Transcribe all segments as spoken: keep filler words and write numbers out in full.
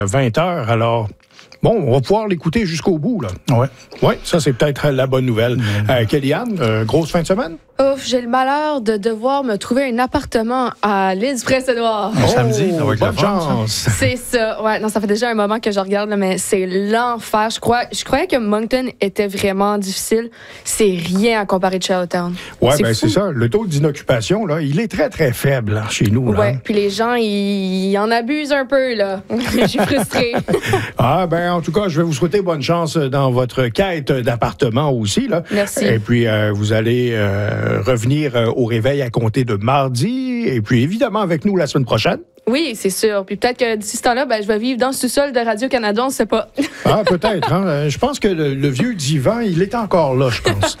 vingt heures, alors... Bon, on va pouvoir l'écouter jusqu'au bout, là. Oui. Oui, ça, c'est peut-être la bonne nouvelle. Mmh. Euh, Kellyanne, euh, grosse fin de semaine? Ouf, j'ai le malheur de devoir me trouver un appartement à l'île du Prince-Édouard. Un oh, samedi, ça va être bonne chance. C'est ça. Ouais, non, ça fait déjà un moment que je regarde, là, mais c'est l'enfer. Je crois, je croyais que Moncton était vraiment difficile. C'est rien à comparer de Charlottetown. Oui, bien c'est ça. Le taux d'inoccupation, là, il est très, très faible là, chez nous. Oui, puis les gens, ils, ils en abusent un peu, là. Je suis frustrée. Ah, ben en tout cas, je vais vous souhaiter bonne chance dans votre quête d'appartement aussi, là. Merci. Et puis, euh, vous allez... Euh, revenir euh, au réveil à compter de mardi, et puis évidemment avec nous la semaine prochaine. Oui, c'est sûr. Puis peut-être que d'ici ce temps-là, ben, je vais vivre dans le sous-sol de Radio-Canada, on ne sait pas. Ah, peut-être. Hein? Je pense que le, le vieux divan, il est encore là, je pense.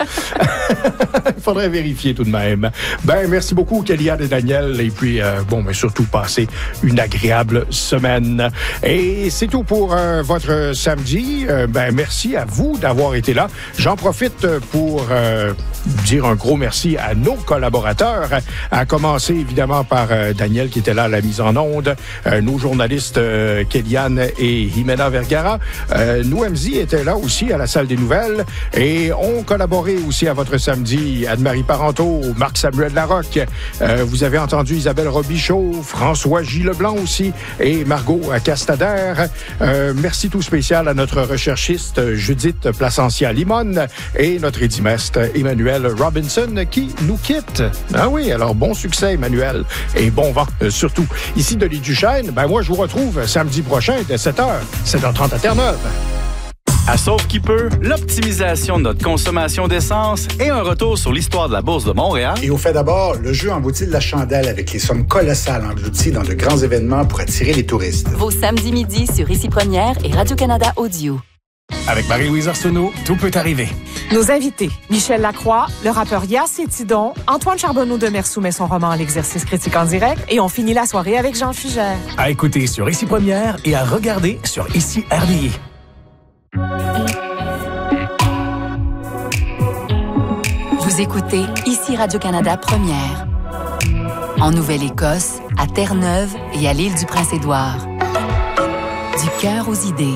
Il faudrait vérifier tout de même. Ben, merci beaucoup, Kellyanne et Daniel. Et puis, euh, bon, mais surtout, passez une agréable semaine. Et c'est tout pour euh, votre samedi. Euh, ben, merci à vous d'avoir été là. J'en profite pour euh, dire un gros merci à nos collaborateurs, à commencer évidemment par euh, Daniel qui était là à la mise en onde, euh, nos journalistes euh, Kellyanne et Jimena Vergara. Euh, Nouemzi était là aussi à la salle des nouvelles et ont collaboré aussi à votre samedi. Anne-Marie Parenteau, Marc-Samuel Larocque, euh, vous avez entendu Isabelle Robichaud, François J. Leblanc aussi et Margot Castader. Euh, merci tout spécial à notre recherchiste Judith Placencia-Limon et notre édimestre Emmanuel Robinson qui nous quitte. Ah oui, alors bon succès Emmanuel et bon vent euh, surtout. Ici Denis Duchesne, ben moi je vous retrouve samedi prochain dès sept heures, sept heures trente à Terre-Neuve. À Sauve qui peut, l'optimisation de notre consommation d'essence et un retour sur l'histoire de la Bourse de Montréal. Et au fait d'abord, le jeu embouti de la chandelle avec les sommes colossales englouties dans de grands événements pour attirer les touristes. Vos samedis midi sur Ici Première et Radio-Canada Audio. Avec Marie-Louise Arsenault, tout peut arriver. Nos invités, Michel Lacroix, le rappeur Yacé Tidon, Antoine Charbonneau de Mer soumet son roman L'exercice critique en direct et on finit la soirée avec Jean Fugère. À écouter sur Ici Première et à regarder sur Ici R D I. Vous écoutez Ici Radio-Canada Première. En Nouvelle-Écosse, à Terre-Neuve et à l'île du Prince-Édouard. Du cœur aux idées.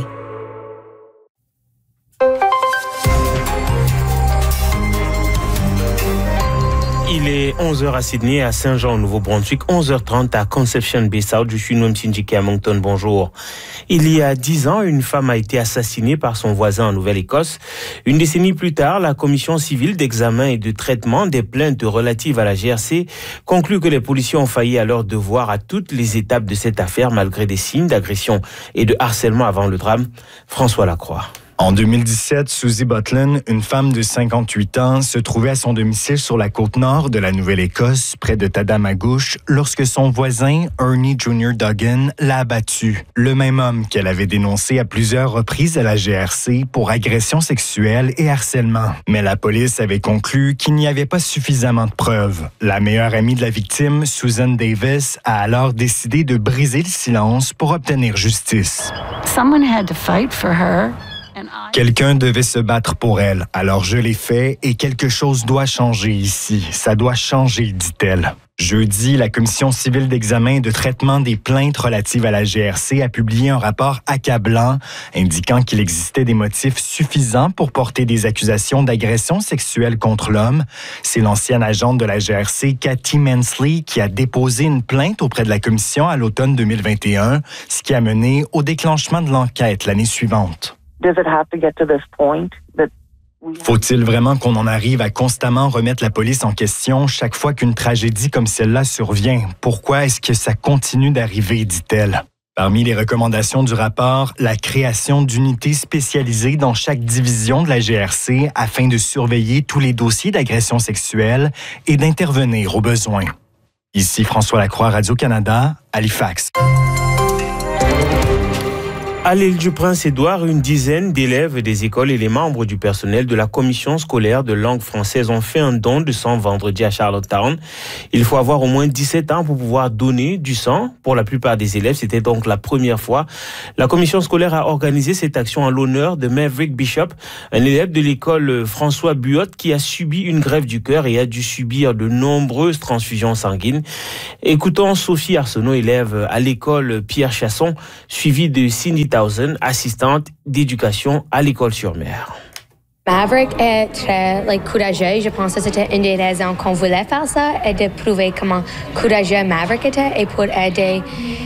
Il est onze heures à Sydney, à Saint-Jean, au Nouveau-Brunswick, onze heures trente à Conception Bay South. Je suis Noam Sindjike à Moncton. Bonjour. Il y a dix ans, une femme a été assassinée par son voisin en Nouvelle-Écosse. Une décennie plus tard, la commission civile d'examen et de traitement des plaintes relatives à la G R C conclut que les policiers ont failli à leur devoir à toutes les étapes de cette affaire, malgré des signes d'agression et de harcèlement avant le drame. François Lacroix. En deux mille dix-sept, Susie Butlin, une femme de cinquante-huit ans, se trouvait à son domicile sur la côte nord de la Nouvelle-Écosse, près de Tadamagouche, lorsque son voisin, Ernie Junior Duggan, l'a abattu. Le même homme qu'elle avait dénoncé à plusieurs reprises à la G R C pour agression sexuelle et harcèlement. Mais la police avait conclu qu'il n'y avait pas suffisamment de preuves. La meilleure amie de la victime, Susan Davis, a alors décidé de briser le silence pour obtenir justice. Someone had to fight for her. Quelqu'un devait se battre pour elle, alors je l'ai fait et quelque chose doit changer ici. Ça doit changer, dit-elle. Jeudi, la Commission civile d'examen et de traitement des plaintes relatives à la G R C a publié un rapport accablant indiquant qu'il existait des motifs suffisants pour porter des accusations d'agression sexuelle contre l'homme. C'est l'ancienne agente de la G R C, Cathy Mansley, qui a déposé une plainte auprès de la Commission à l'automne deux mille vingt et un, ce qui a mené au déclenchement de l'enquête l'année suivante. Faut-il vraiment qu'on en arrive à constamment remettre la police en question chaque fois qu'une tragédie comme celle-là survient? Pourquoi est-ce que ça continue d'arriver, dit-elle? Parmi les recommandations du rapport, la création d'unités spécialisées dans chaque division de la G R C afin de surveiller tous les dossiers d'agression sexuelle et d'intervenir aux besoins. Ici François Lacroix, Radio-Canada, Halifax. À l'île du Prince-Édouard, une dizaine d'élèves des écoles et les membres du personnel de la commission scolaire de langue française ont fait un don de sang vendredi à Charlottetown. Il faut avoir au moins dix-sept ans pour pouvoir donner du sang. Pour la plupart des élèves, c'était donc la première fois. La commission scolaire a organisé cette action en l'honneur de Maverick Bishop, un élève de l'école François Buot qui a subi une greffe du cœur et a dû subir de nombreuses transfusions sanguines. Écoutons Sophie Arsenault, élève à l'école Pierre Chasson, suivie de Cindy assistante d'éducation à l'école-sur-mer. Maverick est très like, courageux. Je pense que c'était une des raisons qu'on voulait faire ça et de prouver comment courageux Maverick était et pour aider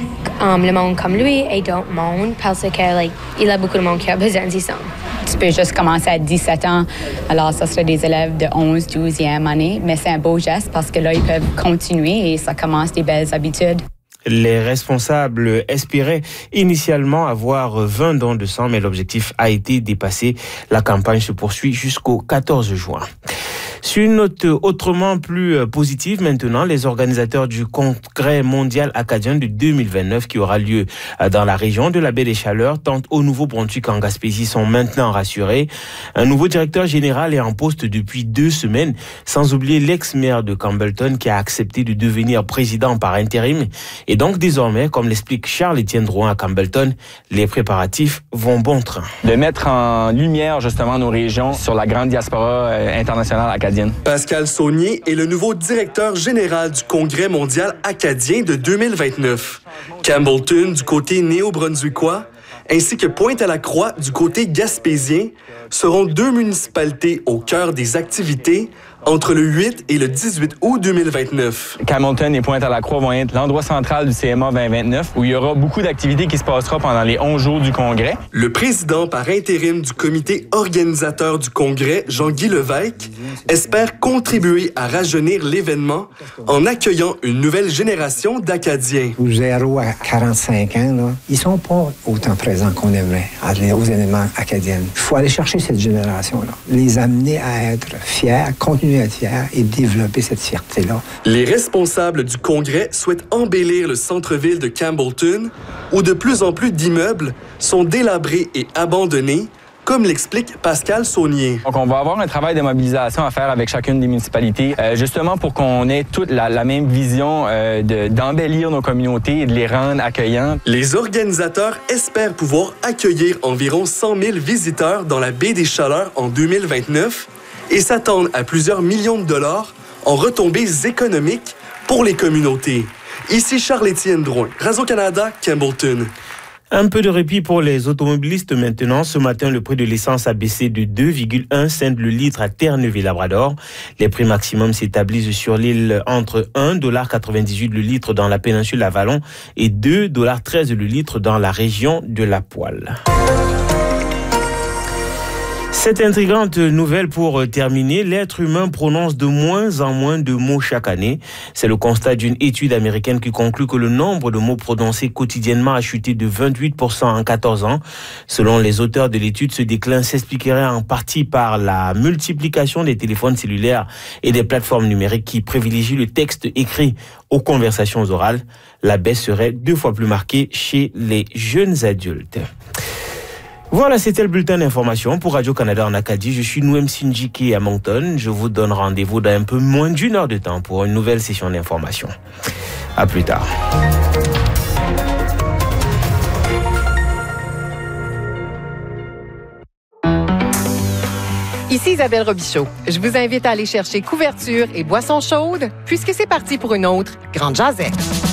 um, le monde comme lui et d'autres mondes parce que like, il y a beaucoup de monde qui a besoin de ça. Tu peux juste commencer à dix-sept ans, alors ça serait des élèves de onze, douzième année, mais c'est un beau geste parce que là, ils peuvent continuer et ça commence des belles habitudes. Les responsables espéraient initialement avoir vingt dons de sang, mais l'objectif a été dépassé. La campagne se poursuit jusqu'au quatorze juin. Sur une note autrement plus positive maintenant, les organisateurs du Congrès mondial acadien de deux mille vingt-neuf qui aura lieu dans la région de la Baie des Chaleurs, tant au Nouveau-Brunswick qu'en Gaspésie, sont maintenant rassurés. Un nouveau directeur général est en poste depuis deux semaines, sans oublier l'ex-maire de Campbellton qui a accepté de devenir président par intérim. Et donc désormais, comme l'explique Charles-Étienne Drouin à Campbellton, les préparatifs vont bon train. De mettre en lumière justement nos régions sur la grande diaspora internationale acadienne. Pascal Saunier est le nouveau directeur général du Congrès mondial acadien de deux mille vingt-neuf. Campbellton du côté néo-brunswickois, ainsi que Pointe-à-la-Croix du côté gaspésien, seront deux municipalités au cœur des activités entre le huit et le dix-huit août deux mille vingt-neuf. Campbellton et Pointe-à-la-Croix vont être l'endroit central du C M A vingt vingt-neuf où il y aura beaucoup d'activités qui se passeront pendant les onze jours du Congrès. Le président par intérim du comité organisateur du Congrès, Jean-Guy Levesque, espère contribuer à rajeunir l'événement en accueillant une nouvelle génération d'Acadiens. zéro à quarante-cinq ans, là, ils sont pas autant présents qu'on aimerait aux événements acadiens. Il faut aller chercher cette génération-là, les amener à être fiers, continuer à être fiers et développer cette fierté-là. Les responsables du Congrès souhaitent embellir le centre-ville de Campbellton, où de plus en plus d'immeubles sont délabrés et abandonnés, comme l'explique Pascal Saunier. Donc, on va avoir un travail de mobilisation à faire avec chacune des municipalités, euh, justement pour qu'on ait toute la, la même vision euh, de, d'embellir nos communautés et de les rendre accueillantes. Les organisateurs espèrent pouvoir accueillir environ cent mille visiteurs dans la baie des Chaleurs en deux mille vingt-neuf et s'attendent à plusieurs millions de dollars en retombées économiques pour les communautés. Ici Charles-Étienne Drouin, Radio-Canada, Campbellton. Un peu de répit pour les automobilistes maintenant. Ce matin, le prix de l'essence a baissé de deux virgule un cents le litre à Terre-Neuve-et-Labrador. Les prix maximums s'établissent sur l'île entre un dollar quatre-vingt-dix-huit le litre dans la péninsule Avalon et deux dollars treize le litre dans la région de La Poile. Cette intrigante nouvelle pour terminer, l'être humain prononce de moins en moins de mots chaque année. C'est le constat d'une étude américaine qui conclut que le nombre de mots prononcés quotidiennement a chuté de vingt-huit pour cent en quatorze ans. Selon les auteurs de l'étude, ce déclin s'expliquerait en partie par la multiplication des téléphones cellulaires et des plateformes numériques qui privilégient le texte écrit aux conversations orales. La baisse serait deux fois plus marquée chez les jeunes adultes. Voilà, c'était le bulletin d'information pour Radio-Canada en Acadie. Je suis Nouem Sinjiki à Moncton. Je vous donne rendez-vous dans un peu moins d'une heure de temps pour une nouvelle session d'information. À plus tard. Ici Isabelle Robichaud. Je vous invite à aller chercher couverture et boissons chaudes puisque c'est parti pour une autre Grande Jazette.